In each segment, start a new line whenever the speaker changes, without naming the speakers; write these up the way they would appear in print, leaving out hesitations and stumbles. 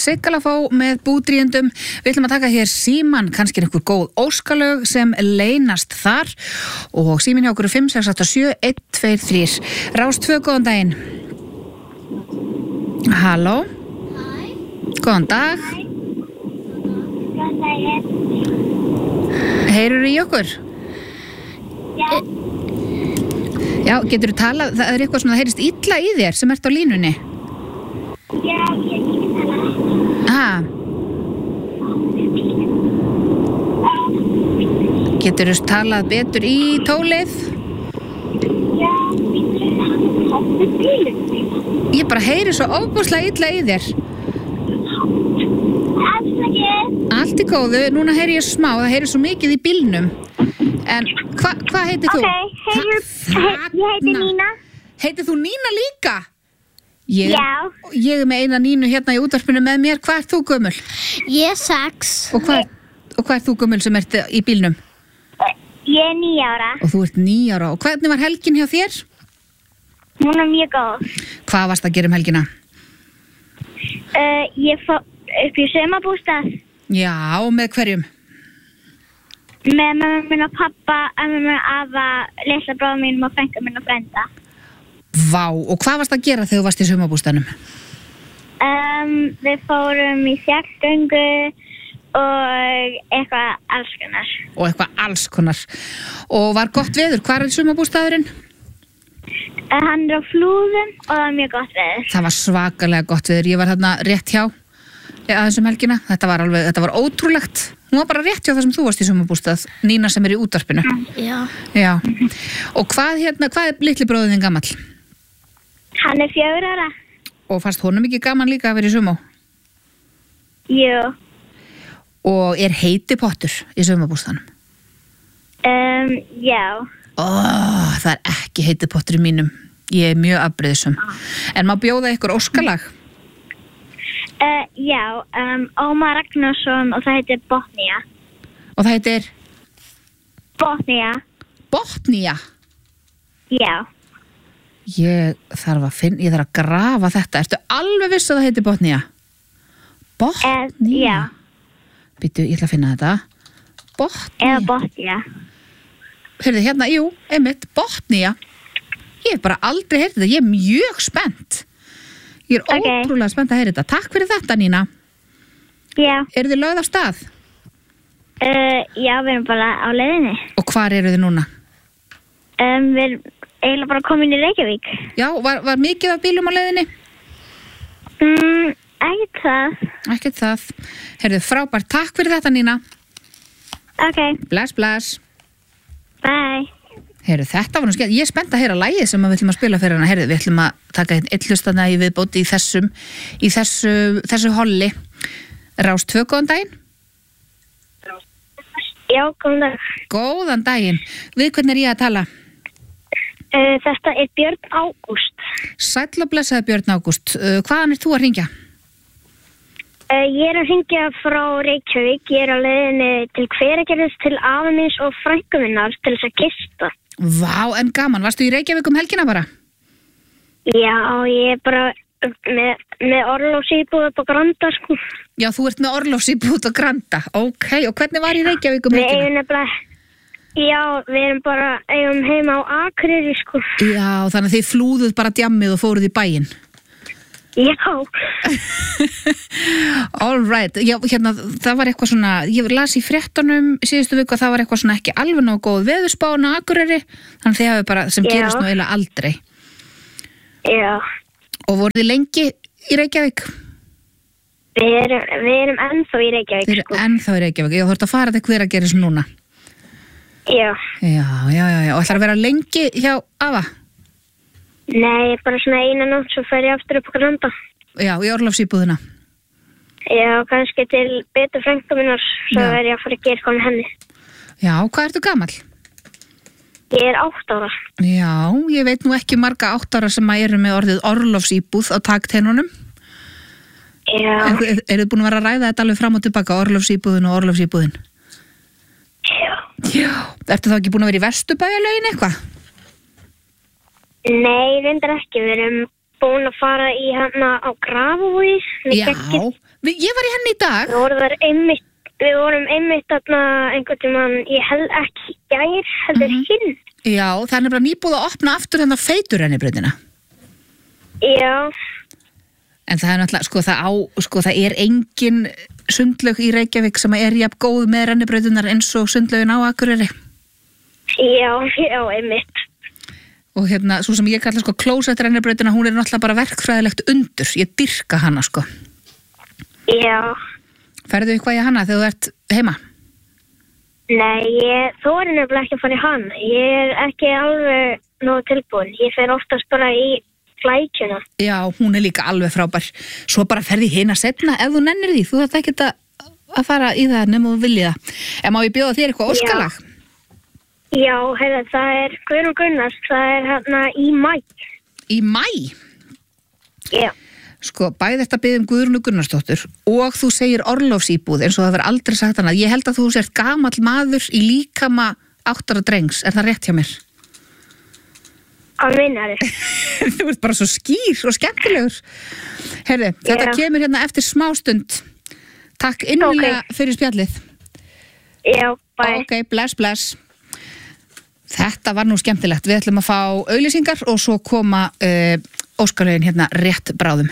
Sigga með búdríendum. Við ætlum að taka hér síman, kannski einhver góð óskalög sem leynast þar og símin hjá okkur 5687123. Rás 2, góðan daginn. Halló.
Hæ.
Góðan dag.
Góðan daginn.
Heyrðu í okkur?
Já.
Já, getur þú talað, það er eitthvað sem það heyrist illa í þér sem ert á línunni.
Já, ég tala.
Getur þú talað betur í tólið?
Já,
Ég bara heyri svo ofboðslega illa í þér. Allt í góðu, núna heyri ég smá, það heyri svo mikið í bílnum. En hvað heitir þú?
Ok, ég heiti Nína.
Heitir þú Nína líka? Ég
Já.
er með eina Nínu hérna í útvarpinu með mér. Hvað ert þú gömul?
Ég er 6.
Og hvað ert þú gömul sem ert í bílnum?
Ég er 9 ára.
Og þú ert 9 ára. Og hvernig var helgin hjá þér?
Hún er mjög góð.
Hvað varst að gera helgina?
Ég fór upp í sumarbústað
Já, með hverjum?
með mamma minn og pappa, ömmu minn og afa, litla bróður mínum og frænku minn og frænda.
Vá, og hvað varst að gera þegar þú varst í sumarbústaðnum?
Við fórum í fjallgöngu og eitthvað alls konar. Og var gott veður? Hvar er sumarbústaðurinn? Hann er á Flúðum og það var mjög gott veður.
Það var svakalega gott veður. Ég var þarna rétt hjá aðeins helgina. Þetta var ótrúlegt. Nú var bara rétt hjá það sem þú varst í sumarbústað, Nína sem er í útvarpinu. Já. Og hvað er litli bróðin þinn gamall?
Hann er 4 ára.
Og fannst honum ekki gaman líka að vera í sumó?
Jú.
Og er heiti pottur í sumarbústaðnum?
Já.
Það er ekki heiti pottur í mínum. Ég er mjög afbrýðisum. En má bjóða ykkur óskalag?
Já, Ómar Ragnarsson og það heitir Botnía.
Og það heitir?
Botnía.
Botnía?
Já.
Ég þarf að grafa þetta. Ertu alveg viss að það heitir Botnía? Botnía?
Já.
Býttu, ég ætla að finna þetta. Botnía.
Eða Botnía.
Heyrðu, hérna, jú, einmitt, Botnía. Ég hef bara aldrei heyrt þetta. Ég er mjög spennt. Ég er ótrúlega spennt að heyra þetta. Takk fyrir þetta, Nína.
Já.
Eru þið lögð af stað?
Já, við erum bara á leiðinni.
Og hvar eru þið núna?
Við erum eiginlega bara komin í Reykjavík.
Já, var mikið af bílum á leiðinni?
Ekkert það.
Ekkert það. Heyrðu, frábært. Takk fyrir þetta, Nína.
Ok.
Bless, bless.
Bye.
Heyrðu, þetta var nú skemmt. Ég er spennt að heyra lagið sem við ætlum að spila fyrir hana. Heyrðu, við ætlum að taka einn hlustana í viðbót í þessu holli. Rás 2, góðan daginn.
Já, góðan dag.
Góðan daginn. Við hvernig er ég að tala?
Þetta er Björn Ágúst.
Sæll og blessaði Björn Ágúst. Hvaðan er þú að hringja?
Ég er að hringja frá Reykjavík. Ég er á leiðinni til Hveragerðis til afa míns og frænku minnar til þess að gista.
Vá, en gaman. Varstu í Reykjavík helgina bara?
Já, ég er bara með orlofsíbúð upp á Granda, sko.
Já, þú ert með orlofsíbúð upp á Granda. Ok, og hvernig var í Reykjavík helgina?
Við eigum heima á Akureyri, sko.
Já, þannig að þið flúðuð bara djammið og fóruð í bæinn.
Já.
All right. Já, hérna, það var eitthvað svona, ég las í fréttunum síðustu viku að það var eitthvað svona ekki alveg nógu góð veðurspáin á Akureyri, þannig að þið hafi bara, sem gerist nú eiginlega aldrei.
Já.
Og voruð þið lengi í Reykjavík?
Við erum ennþá í Reykjavík,
sko. Þið erum ennþá í Reykjavík. Já, þú ert að fara til Hveragerðis núna.
Já.
Já. Og ætlar að vera lengi hjá afa?
Nei, bara svona eina nótt, svo fer ég aftur upp á Granda.
Já, í orlofsíbúðina.
Já, kannski til betur frænku minnar, svo verð ég að fara að gera eitthvað með henni.
Já, hvað ertu gamall?
Ég er 8 ára.
Já, ég veit nú ekki marga 8 ára sem eru með orðið orlofsíbúð á takteinunum.
Já.
Eru þið búin að vera að ræða þetta alveg fram og tilbaka, orlofsíbúðin og orlofsíbúðin? Já. Ertu þá ekki búin að vera í Vesturbæjarlaugin eitthvað?
Nei, reyndar ekki. Við erum búin að fara í hana á Grafarvogi.
Já, ég var í henni í dag.
Við vorum einmitt þarna einhvern tímann, ég held ekki gær, heldur hinn.
Já, það er bara nýbúið að opna aftur þarna Feiturrennibrautina.
Já.
En það er náttúrulega, það er engin sundlaug í Reykjavík sem er jafn góð með rennibrautunar eins og sundlaugin á Akureyri.
Já, einmitt.
Og svo sem ég kalla klósettrennibrautina, hún er náttúrulega bara verkfræðilegt undur. Ég dyrka hana,
Já.
Ferðu eitthvað í hana þegar þú ert heima?
Nei, ég þori nefnilega ekki að fara í hana. Ég er ekki alveg nógu tilbúin. Ég fer oftast bara í flækjuna.
Já, hún er líka alveg frábær. Svo bara ferði hina setna ef þú nennir því. Þú þarft ekki að fara í það nema þú viljið það. En má ég bjóða þér eitthvað óskalag?
Já, það er Guðrún Gunnars. Það er hérna í maí.
Í maí?
Já.
Bæði þetta biðum Guðrúnu Gunnarsdóttur og þú segir orlofsíbúð eins og það verður aldrei sagt hana. Ég held að þú sért gamall maður í líkama 8 ára drengs. Er það rétt hjá mér?
Hvað meinar þið?
Þú ert bara svo skýr og skemmtilegur. Þetta kemur hérna eftir smástund. Takk innilega fyrir spjallið.
Já, bye.
Ok, bless. Þetta var nú skemmtilegt. Við ætlum að fá auglýsingar og svo koma óskalögin hérna rétt bráðum.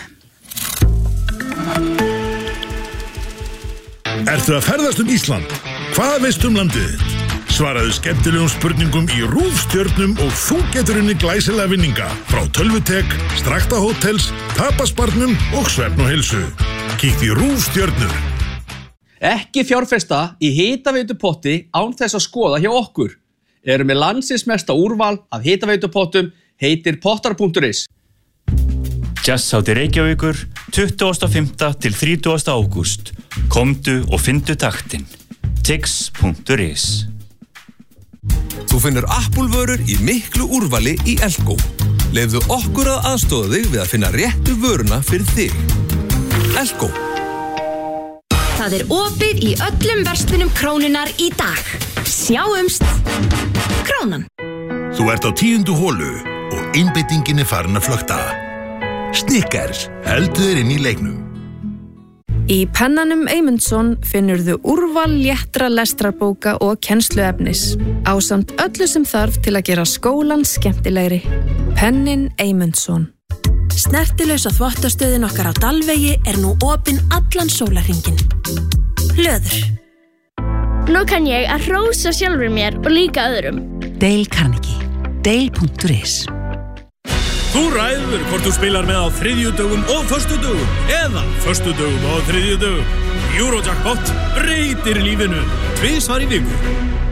Ertu að ferðast Ísland? Hvað veistu landið þitt? Svaraðu skemmtilegum spurningum í RÚV-stjörnum og þú getur unnið glæsilega vinninga frá Tölvutek, Strakta Hótels, Tapasbarnum og Svefn og Heilsu. Kíktu í RÚV-stjörnur.
Ekki fjárfesta í hitaveitupotti án þess að skoða hjá okkur. Erum með landsins mesta úrval af hitaveitupottum, heitir pottar.is.
Jazzhátíð Reykjavíkur 25. til 30. ágúst. Komdu og fyndu taktinn. tix.is.
Þú finnur Apple-vörur í miklu úrvali í Elko. Leyfðu okkur að aðstoða þig við að finna réttu vöruna fyrir þig. Elko.
Það er opið í öllum verslunum Krónunnar í dag. Sjáumst! Krónan.
Þú ert á 10. holu og einbeitingin er farin að flökta. Snickers, heldur þér inn í leiknum.
Í pennanum Eymundsson finnurðu úrval léttra lestrarbóka og kennsluefnis, ásamt öllu sem þarf til að gera skólan skemmtilegri. Pennin Eymundsson.
Snertilausa þvottastöðin okkar á Dalvegi er nú opin allan sólarhringinn. Hlöður.
Nú kann ég að hrósa sjálfur mér og líka öðrum.
Dale Carnegie. Dale.is.
Þú ræður hvort þú spilar með á þriðjudögum og föstudögum eða föstudögum og þriðjudögum. Eurojackpot breytir lífinu 2 í viku.